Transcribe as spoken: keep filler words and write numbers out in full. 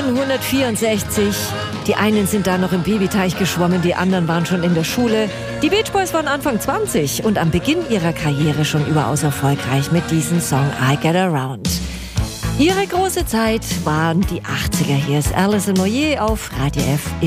neunzehnhundertvierundsechzig. Die einen sind da noch im Babyteich geschwommen, die anderen waren schon in der Schule. Die Beach Boys waren Anfang zwanzig und am Beginn ihrer Karriere schon überaus erfolgreich mit diesem Song I Get Around. Ihre große Zeit waren die achtziger. Hier ist Alison Moyet auf Radio F.